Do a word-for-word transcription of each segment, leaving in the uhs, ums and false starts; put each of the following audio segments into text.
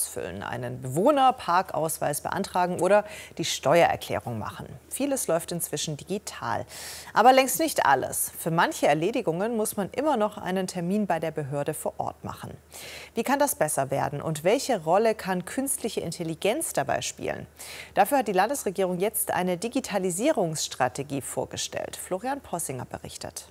ausfüllen, einen Bewohnerparkausweis beantragen oder die Steuererklärung machen. Vieles läuft inzwischen digital. Aber längst nicht alles. Für manche Erledigungen muss man immer noch einen Termin bei der Behörde vor Ort machen. Wie kann das besser werden und welche Rolle kann künstliche Intelligenz dabei spielen? Dafür hat die Landesregierung jetzt eine Digitalisierungsstrategie vorgestellt. Florian Possinger berichtet.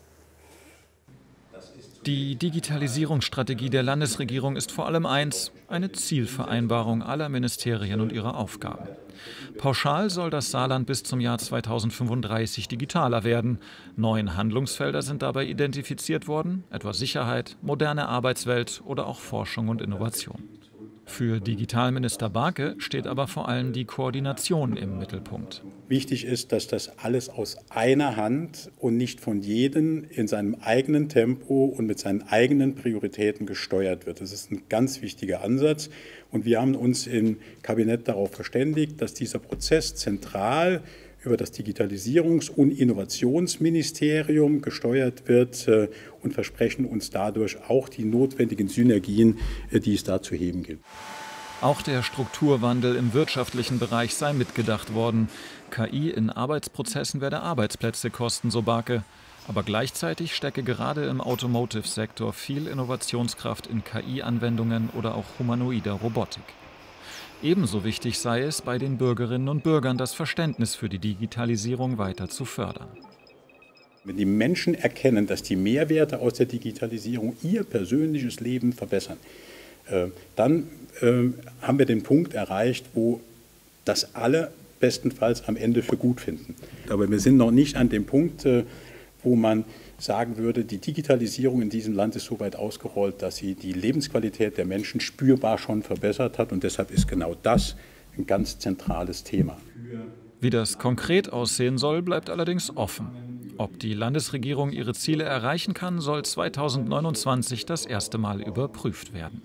Die Digitalisierungsstrategie der Landesregierung ist vor allem eins: eine Zielvereinbarung aller Ministerien und ihrer Aufgaben. Pauschal soll das Saarland bis zum Jahr zweitausendfünfunddreißig digitaler werden. Neun Handlungsfelder sind dabei identifiziert worden, etwa Sicherheit, moderne Arbeitswelt oder auch Forschung und Innovation. Für Digitalminister Barke steht aber vor allem die Koordination im Mittelpunkt. Wichtig ist, dass das alles aus einer Hand und nicht von jedem in seinem eigenen Tempo und mit seinen eigenen Prioritäten gesteuert wird. Das ist ein ganz wichtiger Ansatz. Und wir haben uns im Kabinett darauf verständigt, dass dieser Prozess zentral über das Digitalisierungs- und Innovationsministerium gesteuert wird und versprechen uns dadurch auch die notwendigen Synergien, die es da zu heben gilt. Auch der Strukturwandel im wirtschaftlichen Bereich sei mitgedacht worden. K I in Arbeitsprozessen werde Arbeitsplätze kosten, so Barke. Aber gleichzeitig stecke gerade im Automotive-Sektor viel Innovationskraft in K I-Anwendungen oder auch humanoider Robotik. Ebenso wichtig sei es, bei den Bürgerinnen und Bürgern das Verständnis für die Digitalisierung weiter zu fördern. Wenn die Menschen erkennen, dass die Mehrwerte aus der Digitalisierung ihr persönliches Leben verbessern, dann haben wir den Punkt erreicht, wo das alle bestenfalls am Ende für gut finden. Aber wir sind noch nicht an dem Punkt, wo man sagen würde, die Digitalisierung in diesem Land ist so weit ausgerollt, dass sie die Lebensqualität der Menschen spürbar schon verbessert hat. Und deshalb ist genau das ein ganz zentrales Thema. Wie das konkret aussehen soll, bleibt allerdings offen. Ob die Landesregierung ihre Ziele erreichen kann, soll zweitausendneunundzwanzig das erste Mal überprüft werden.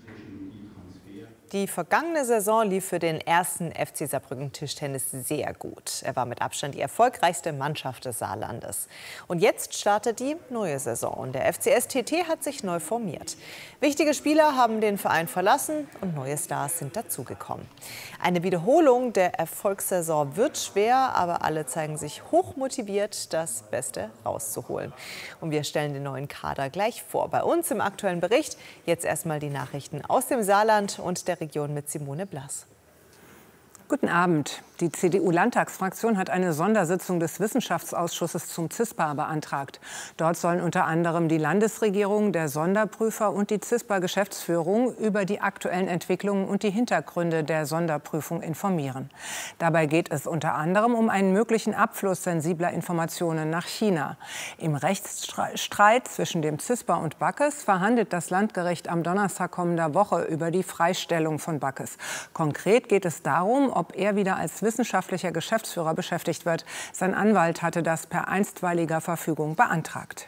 Die vergangene Saison lief für den ersten F C Saarbrücken Tischtennis sehr gut. Er war mit Abstand die erfolgreichste Mannschaft des Saarlandes. Und jetzt startet die neue Saison und der F C S T T hat sich neu formiert. Wichtige Spieler haben den Verein verlassen und neue Stars sind dazugekommen. Eine Wiederholung der Erfolgssaison wird schwer, aber alle zeigen sich hochmotiviert, das Beste rauszuholen. Und wir stellen den neuen Kader gleich vor. Bei uns im aktuellen Bericht jetzt erstmal die Nachrichten aus dem Saarland und der Region mit Simone Blass. Guten Abend. Die C D U-Landtagsfraktion hat eine Sondersitzung des Wissenschaftsausschusses zum CISPA beantragt. Dort sollen unter anderem die Landesregierung, der Sonderprüfer und die CISPA-Geschäftsführung über die aktuellen Entwicklungen und die Hintergründe der Sonderprüfung informieren. Dabei geht es unter anderem um einen möglichen Abfluss sensibler Informationen nach China. Im Rechtsstreit zwischen dem CISPA und Backes verhandelt das Landgericht am Donnerstag kommender Woche über die Freistellung von Backes. Konkret geht es darum, ob er wieder als wissenschaftlicher Geschäftsführer beschäftigt wird. Sein Anwalt hatte das per einstweiliger Verfügung beantragt.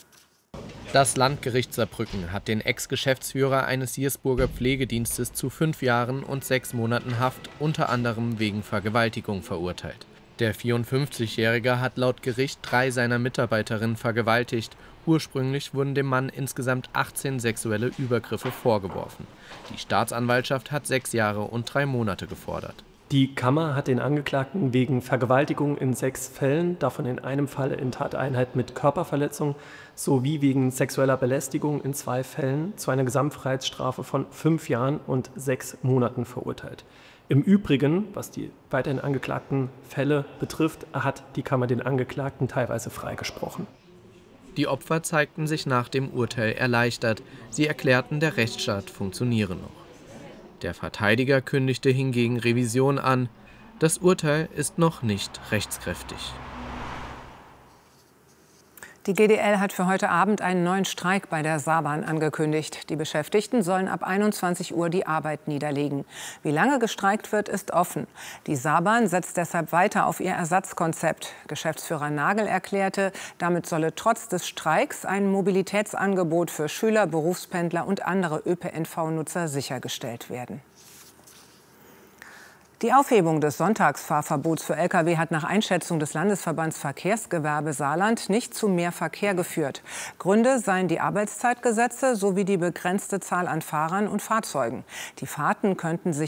Das Landgericht Saarbrücken hat den Ex-Geschäftsführer eines Giersburger Pflegedienstes zu fünf Jahren und sechs Monaten Haft, unter anderem wegen Vergewaltigung, verurteilt. Der vierundfünfzigjährige hat laut Gericht drei seiner Mitarbeiterinnen vergewaltigt. Ursprünglich wurden dem Mann insgesamt achtzehn sexuelle Übergriffe vorgeworfen. Die Staatsanwaltschaft hat sechs Jahre und drei Monate gefordert. Die Kammer hat den Angeklagten wegen Vergewaltigung in sechs Fällen, davon in einem Fall in Tateinheit mit Körperverletzung, sowie wegen sexueller Belästigung in zwei Fällen zu einer Gesamtfreiheitsstrafe von fünf Jahren und sechs Monaten verurteilt. Im Übrigen, was die weiterhin angeklagten Fälle betrifft, hat die Kammer den Angeklagten teilweise freigesprochen. Die Opfer zeigten sich nach dem Urteil erleichtert. Sie erklärten, der Rechtsstaat funktioniere noch. Der Verteidiger kündigte hingegen Revision an. Das Urteil ist noch nicht rechtskräftig. Die G D L hat für heute Abend einen neuen Streik bei der Saarbahn angekündigt. Die Beschäftigten sollen ab einundzwanzig Uhr die Arbeit niederlegen. Wie lange gestreikt wird, ist offen. Die Saarbahn setzt deshalb weiter auf ihr Ersatzkonzept. Geschäftsführer Nagel erklärte, damit solle trotz des Streiks ein Mobilitätsangebot für Schüler, Berufspendler und andere Ö P N V-Nutzer sichergestellt werden. Die Aufhebung des Sonntagsfahrverbots für Lkw hat nach Einschätzung des Landesverbands Verkehrsgewerbe Saarland nicht zu mehr Verkehr geführt. Gründe seien die Arbeitszeitgesetze sowie die begrenzte Zahl an Fahrern und Fahrzeugen. Die Fahrten könnten sich